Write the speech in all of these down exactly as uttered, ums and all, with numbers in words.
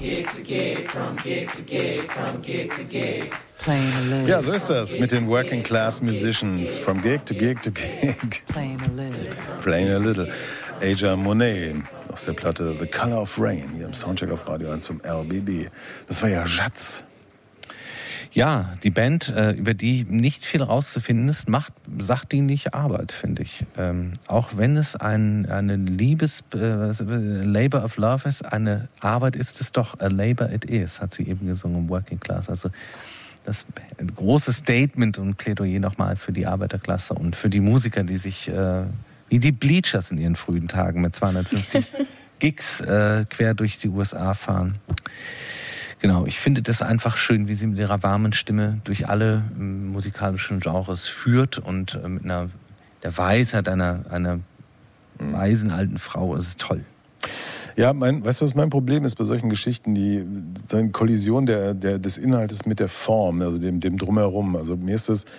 Ja, so ist das mit den Working Class Musicians. From gig to gig to gig. Playing a little. Playing a little. Aja Monet aus der Platte The Color of Rain hier im Soundcheck auf Radio eins vom R B B. Das war ja Schatz. Ja, die Band, äh, über die nicht viel rauszufinden ist, macht sachdienliche Arbeit, finde ich. Ähm, auch wenn es ein eine Liebes äh, Labor of Love ist, eine Arbeit ist es doch, a labor it is, hat sie eben gesungen im Working Class. Also das ein großes Statement und Plädoyer nochmal für die Arbeiterklasse und für die Musiker, die sich äh, wie die Bleachers in ihren frühen Tagen mit zweihundertfünfzig Gigs äh, quer durch die U S A fahren. Genau, ich finde das einfach schön, wie sie mit ihrer warmen Stimme durch alle äh, musikalischen Genres führt und äh, mit einer der Weisheit einer, einer weisen alten Frau. Es ist toll. Ja, mein, weißt du, was mein Problem ist bei solchen Geschichten? Die, die Kollision der, der, des Inhaltes mit der Form, also dem, dem Drumherum. Also mir ist das,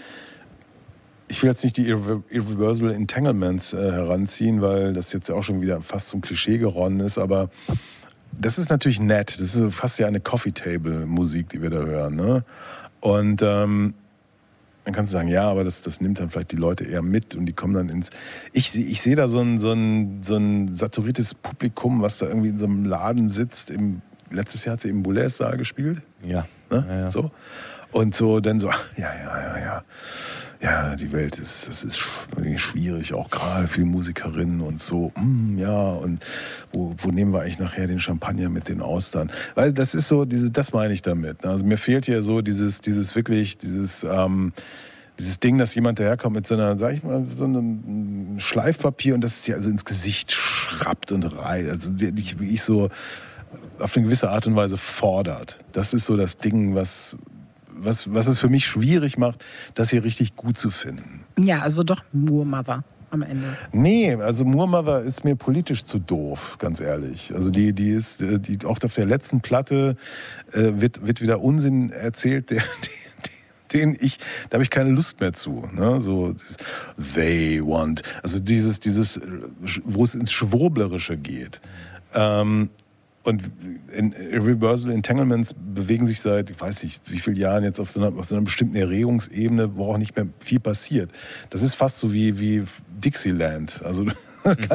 ich will jetzt nicht die Irre- Irreversible Entanglements äh, heranziehen, weil das jetzt auch schon wieder fast zum Klischee geronnen ist, aber das ist natürlich nett. Das ist fast ja eine Coffee-Table-Musik, die wir da hören. Ne? Und ähm, dann kannst du sagen, ja, aber das, das nimmt dann vielleicht die Leute eher mit und die kommen dann ins... Ich, ich sehe da so ein, so, ein, so ein saturiertes Publikum, was da irgendwie in so einem Laden sitzt. Im, letztes Jahr hat sie im Boulez-Saal gespielt. Ja. Ne? Ja, ja. So. Und so dann so, ja, ja, ja, ja. Ja, die Welt ist, das ist schwierig, auch gerade für Musikerinnen und so. Mm, ja, und wo, wo nehmen wir eigentlich nachher den Champagner mit den Austern? Weil das ist so, diese, das meine ich damit. Also mir fehlt hier so dieses, dieses wirklich, dieses, ähm, dieses Ding, dass jemand daherkommt mit so einer, sag ich mal, so einem Schleifpapier und das dir also ins Gesicht schrappt und reißt. Also dich wirklich so auf eine gewisse Art und Weise fordert. Das ist so das Ding, was... Was, was es für mich schwierig macht, das hier richtig gut zu finden. Ja, also doch Moor Mother am Ende. Nee, also Moor Mother ist mir politisch zu doof, ganz ehrlich. Also die, die ist, die, auch auf der letzten Platte äh, wird, wird wieder Unsinn erzählt, der, den, den ich, da habe ich keine Lust mehr zu. Ne? So, they want, also dieses, dieses, wo es ins Schwurblerische geht. Ähm, Und in Irreversible Entanglements bewegen sich seit, ich weiß nicht, wie vielen Jahren jetzt auf so einer, auf so einer bestimmten Erregungsebene, wo auch nicht mehr viel passiert. Das ist fast so wie, wie Dixieland. Also